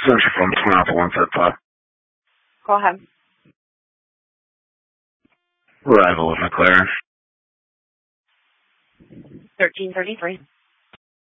Central from 155. Go ahead. Arrival with McLaren. 1333.